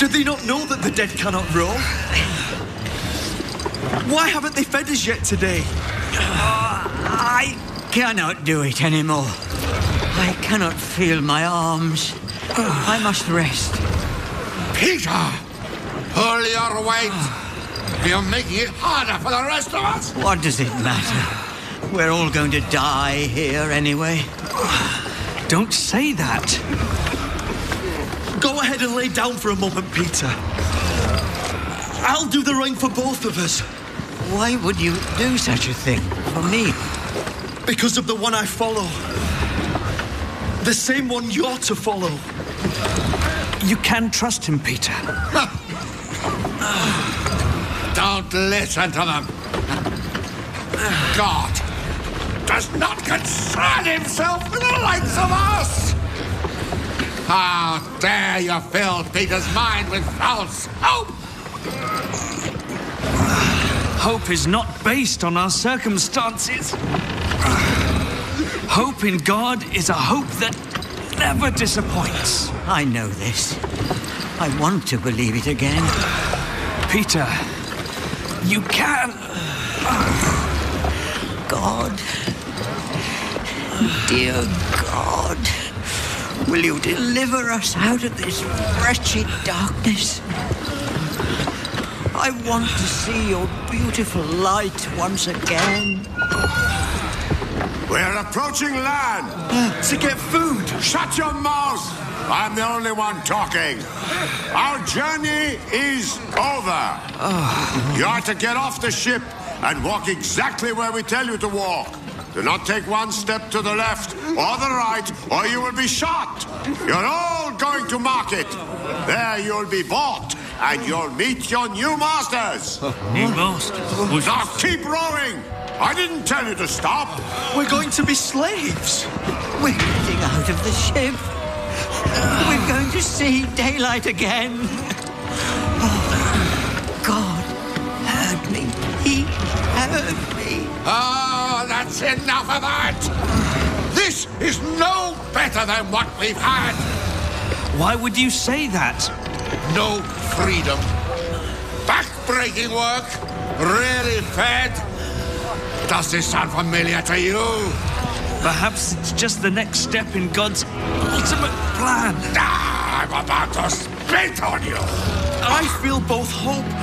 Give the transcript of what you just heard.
Do they not know that the dead cannot roll? Why haven't they fed us yet today? I cannot do it anymore. I cannot feel my arms. I must rest. Peter! Pull your weight! You're making it harder for the rest of us! What does it matter? We're all going to die here anyway. Don't say that. Go ahead and lay down for a moment, Peter. I'll do the rowing for both of us. Why would you do such a thing for me? Because of the one I follow. The same one you're to follow. You can trust him, Peter. Don't listen to them. God does not concern himself with the likes of us. How dare you fill Peter's mind with false hope? Hope is not based on our circumstances. Hope in God is a hope that never disappoints. I know this. I want to believe it again. Peter, you can. God, dear God, will you deliver us out of this wretched darkness? I want to see your beautiful light once again. We're approaching land. To get food. Shut your mouth! I'm the only one talking. Our journey is over. You are to get off the ship and walk exactly where we tell you to walk. Do not take one step to the left or the right, or you will be shot. You're all going to market. There you'll be bought, and you'll meet your new masters. New masters? Now keep rowing. I didn't tell you to stop. We're going to be slaves. We're getting out of the ship. We're going to see daylight again. Oh, God heard me. He heard me. Oh, that's enough of that. This is no better than what we've had. Why would you say that? No freedom. Back-breaking work. Really fed. Does this sound familiar to you? Perhaps it's just the next step in God's ultimate plan. I'm about to spit on you. I feel both hope